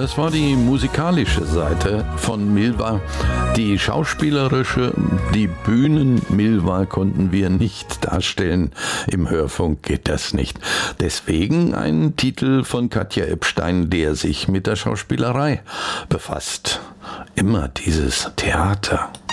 Das war die musikalische Seite von Milva. Die schauspielerische, die Bühnen-Milva konnten wir nicht darstellen. Im Hörfunk geht das nicht. Deswegen ein Titel von Katja Epstein, der sich mit der Schauspielerei befasst. Immer dieses Theater.